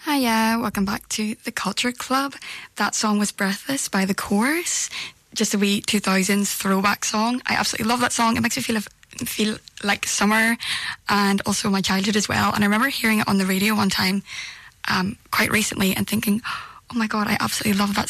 Hiya, welcome back to the Culture Club. That song was Breathless by The Chorus. Just a wee 2000s throwback song. I absolutely love that song. It makes me feel like summer and also my childhood as well. And I remember hearing it on the radio one time quite recently and thinking, oh my God, I absolutely love that